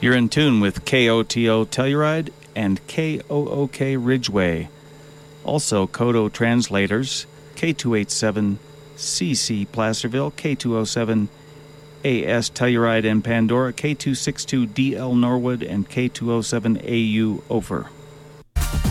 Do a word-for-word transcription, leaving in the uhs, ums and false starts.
You're in tune with K O T O Telluride and K O O K Ridgeway. Also, Kodo translators, K two eighty-seven C C Placerville, K two oh seven A S Telluride and Pandora, K two sixty-two D L Norwood, and K two oh seven A U Ophir.